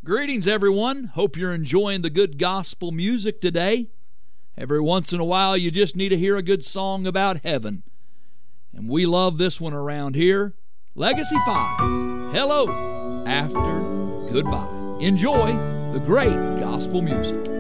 Greetings, everyone. Hope you're enjoying the good gospel music today. Every once in a while, you just need to hear a good song about heaven. And we love this one around here. Legacy 5, Hello After Goodbye. Enjoy the great gospel music.